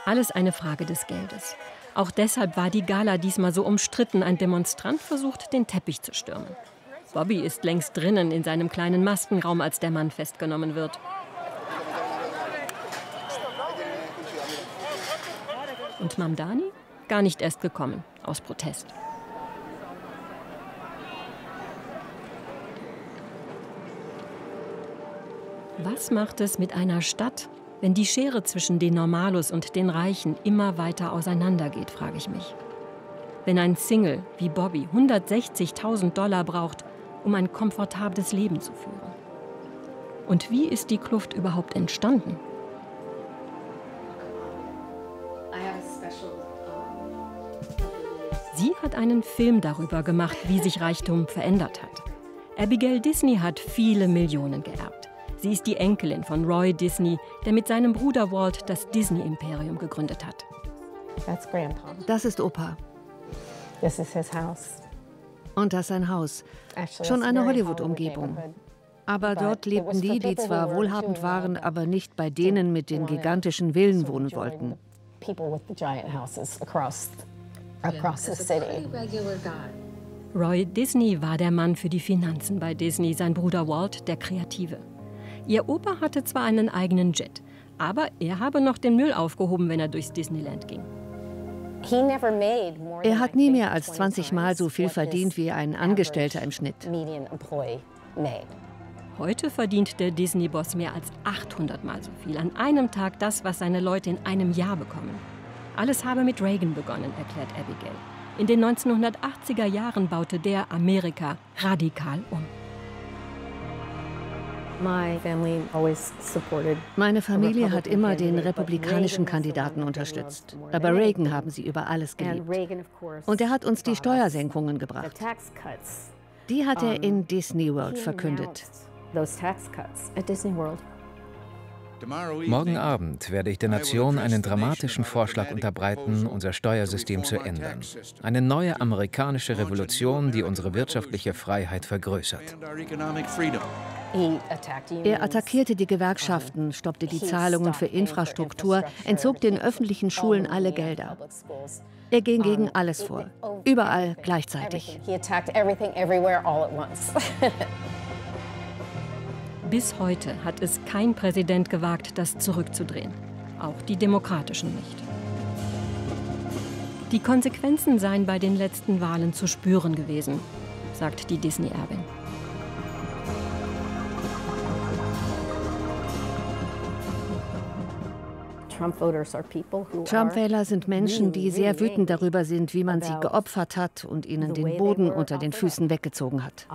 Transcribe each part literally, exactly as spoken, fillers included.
Alles eine Frage des Geldes. Auch deshalb war die Gala diesmal so umstritten. Ein Demonstrant versucht, den Teppich zu stürmen. Bobby ist längst drinnen in seinem kleinen Maskenraum, als der Mann festgenommen wird. Und Mamdani? Gar nicht erst gekommen, aus Protest. Was macht es mit einer Stadt, wenn die Schere zwischen den Normalos und den Reichen immer weiter auseinandergeht, frage ich mich. Wenn ein Single wie Bobby hundertsechzigtausend Dollar braucht, um ein komfortables Leben zu führen. Und wie ist die Kluft überhaupt entstanden? Sie hat einen Film darüber gemacht, wie sich Reichtum verändert hat. Abigail Disney hat viele Millionen geerbt. Sie ist die Enkelin von Roy Disney, der mit seinem Bruder Walt das Disney-Imperium gegründet hat. Das ist Opa. Und das sein Haus. Schon eine Hollywood-Umgebung. Aber dort lebten die, die zwar wohlhabend waren, aber nicht bei denen mit den gigantischen Villen wohnen wollten. Roy Disney war der Mann für die Finanzen bei Disney, sein Bruder Walt der Kreative. Ihr Opa hatte zwar einen eigenen Jet, aber er habe noch den Müll aufgehoben, wenn er durchs Disneyland ging. Er hat nie mehr als zwanzig Mal so viel verdient wie ein Angestellter im Schnitt. Heute verdient der Disney-Boss mehr als achthundert Mal so viel. An einem Tag das, was seine Leute in einem Jahr bekommen. Alles habe mit Reagan begonnen, erklärt Abigail. In den neunzehnhundertachtziger Jahren baute der Amerika radikal um. Meine Familie hat immer den republikanischen Kandidaten unterstützt. Aber Reagan haben sie über alles geliebt. Und er hat uns die Steuersenkungen gebracht. Die hat er in Disney World verkündet. Morgen Abend werde ich der Nation einen dramatischen Vorschlag unterbreiten, unser Steuersystem zu ändern. Eine neue amerikanische Revolution, die unsere wirtschaftliche Freiheit vergrößert. Er attackierte die Gewerkschaften, stoppte die Zahlungen für Infrastruktur, entzog den öffentlichen Schulen alle Gelder. Er ging gegen alles vor, überall gleichzeitig. Bis heute hat es kein Präsident gewagt, das zurückzudrehen. Auch die Demokratischen nicht. Die Konsequenzen seien bei den letzten Wahlen zu spüren gewesen, sagt die Disney-Erbin. Trump-Wähler sind Menschen, die sehr wütend darüber sind, wie man sie geopfert hat und ihnen den Boden unter den Füßen weggezogen hat.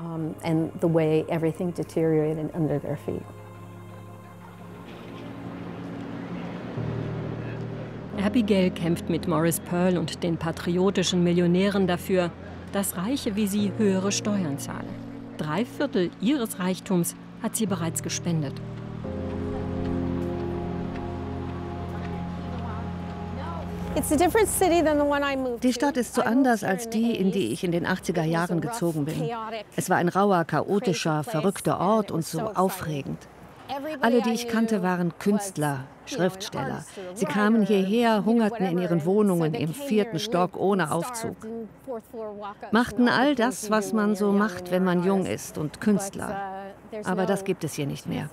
Abigail kämpft mit Maurice Pearl und den patriotischen Millionären dafür, dass Reiche wie sie höhere Steuern zahlen. Drei Viertel ihres Reichtums hat sie bereits gespendet. Die Stadt ist so anders als die, in die ich in den achtziger Jahren gezogen bin. Es war ein rauer, chaotischer, verrückter Ort und so aufregend. Alle, die ich kannte, waren Künstler, Schriftsteller. Sie kamen hierher, hungerten in ihren Wohnungen im vierten Stock ohne Aufzug. Machten all das, was man so macht, wenn man jung ist und Künstler. Aber das gibt es hier nicht mehr.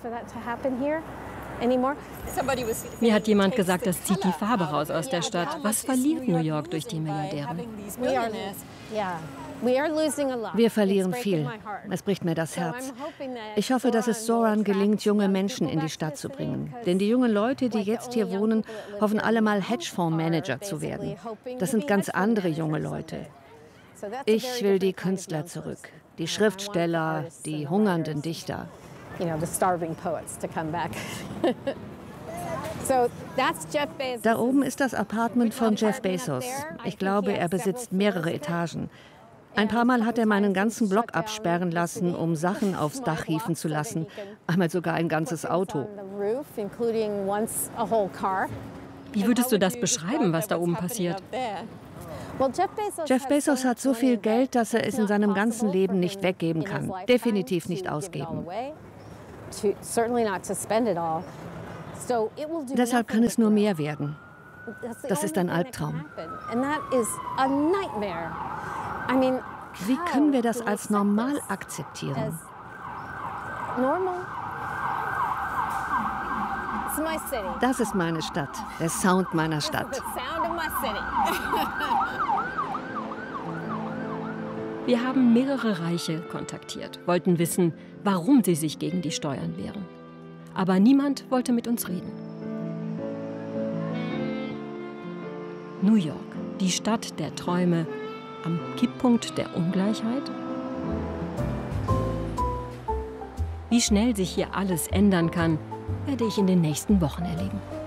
Mir hat jemand gesagt, das zieht die Farbe raus aus der Stadt. Was verliert New York durch die Milliardäre? Wir verlieren viel. Es bricht mir das Herz. Ich hoffe, dass es Zoran gelingt, junge Menschen in die Stadt zu bringen. Denn die jungen Leute, die jetzt hier wohnen, hoffen alle mal Hedgefondsmanager zu werden. Das sind ganz andere junge Leute. Ich will die Künstler zurück, die Schriftsteller, die hungernden Dichter. Da oben ist das Apartment von Jeff Bezos. Ich glaube, er besitzt mehrere Etagen. Ein paar Mal hat er meinen ganzen Block absperren lassen, um Sachen aufs Dach hieven zu lassen. Einmal sogar ein ganzes Auto. Wie würdest du das beschreiben, was da oben passiert? Jeff Bezos hat so viel Geld, dass er es in seinem ganzen Leben nicht weggeben kann. Definitiv nicht ausgeben. Deshalb kann es nur mehr werden. Das ist ein Albtraum. Wie können wir das als normal akzeptieren? Das ist meine Stadt, der Sound meiner Stadt. Wir haben mehrere Reiche kontaktiert, wollten wissen, warum sie sich gegen die Steuern wehren. Aber niemand wollte mit uns reden. New York, die Stadt der Träume, am Kipppunkt der Ungleichheit? Wie schnell sich hier alles ändern kann, werde ich in den nächsten Wochen erleben.